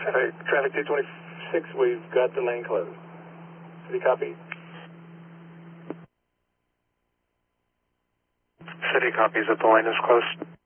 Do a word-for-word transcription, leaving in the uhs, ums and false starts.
Traffic, traffic two twenty-six, we've got the lane closed. City copy. City copies that the lane is closed.